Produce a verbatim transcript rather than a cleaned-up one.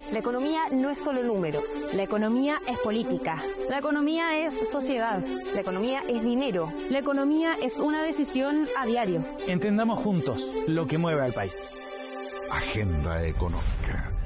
La economía no es solo números. La economía es política. La economía es sociedad. La economía es dinero. La economía es una decisión a diario. Entendamos juntos lo que mueve al país. Agenda Económica.